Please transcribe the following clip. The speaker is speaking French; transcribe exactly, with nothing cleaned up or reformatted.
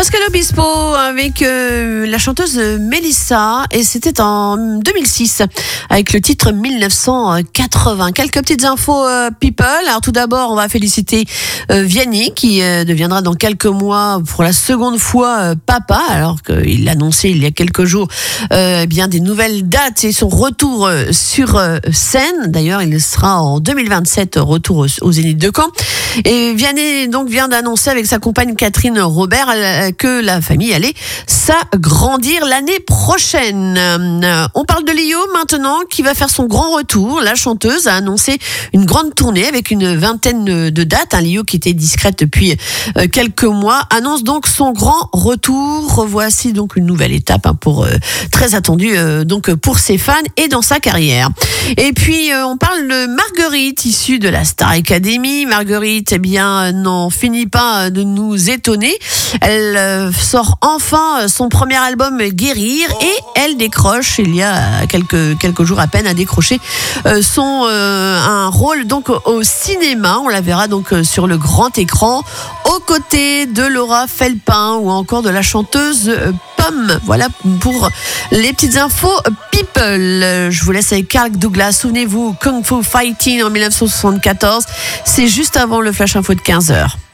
Pascal Obispo avec euh, la chanteuse Mélissa, et c'était en deux mille six avec le titre mille neuf cent quatre-vingts. Quelques petites infos euh, people. Alors tout d'abord, on va féliciter euh, Vianney qui euh, deviendra dans quelques mois pour la seconde fois euh, papa, alors qu'il l'annonçait il y a quelques jours euh, eh bien des nouvelles dates et son retour euh, sur euh, scène. D'ailleurs, il sera en deux mille vingt-sept retour au, au Zénith de Caen. Et Vianney donc vient d'annoncer avec sa compagne Catherine Robert euh, que la famille allait s'agrandir l'année prochaine. Euh, on parle de Lio maintenant, qui va faire son grand retour. La chanteuse a annoncé une grande tournée avec une vingtaine de dates. Un Lio qui était discrète depuis euh, quelques mois annonce donc son grand retour. Voici donc une nouvelle étape hein, pour euh, très attendue euh, donc pour ses fans et dans sa carrière. Et puis euh, on parle de Marguerite, issue de la Star Academy. Marguerite, eh bien, n'en finit pas de nous étonner. Elle euh, sort enfin son premier album Guérir, et elle décroche, il y a quelques quelques jours à peine, a décroché euh, son euh, un rôle donc au cinéma. On la verra donc sur le grand écran aux côtés de Laura Felpin ou encore de la chanteuse euh, Pomme. Voilà pour les petites infos people. Je vous laisse avec Kirk Douglas. Souvenez-vous, Kung Fu Fighting en mille neuf cent soixante-quatorze. C'est juste avant le Flash Info de quinze heures.